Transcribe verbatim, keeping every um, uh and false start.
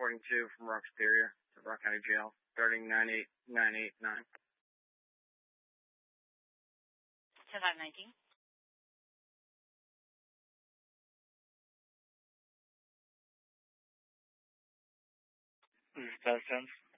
reporting two from Rock Superior to Rock County Jail, starting nine eight nine eight nine. ten five nineteen. This is past tense.